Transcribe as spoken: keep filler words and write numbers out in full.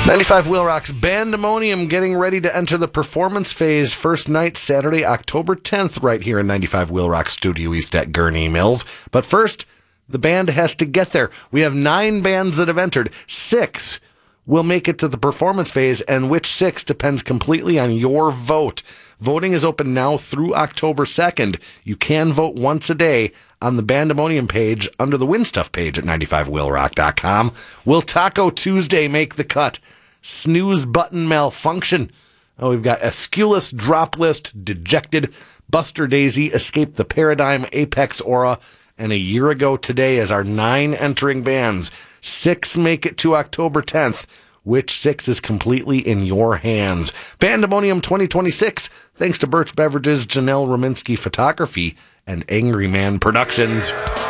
ninety-five Wheel Rock's Bandemonium getting ready to enter the performance phase. First night, Saturday, October tenth, right here in ninety-five Wheel Rock Studio East at Gurnee Mills. But first, the band has to get there. We have nine bands that have entered. Six will make it to the performance phase, and which six depends completely on your vote. Voting is open now through October second. You can vote once a day on the Bandemonium page under the Win Stuff page at ninety-five wheel rock dot com. Will Taco Tuesday make the cut? Snooze button malfunction. Oh, we've got Aeschylus, Drop List, Dejected, Buster Daisy, Escape the Paradigm, Apex Aura, and a year ago today as our nine entering bands. Six make it to October tenth. Which six is completely in your hands? Bandemonium twenty twenty-six, thanks to Birch Beverages, Janelle Rominski Photography, and Angry Man Productions.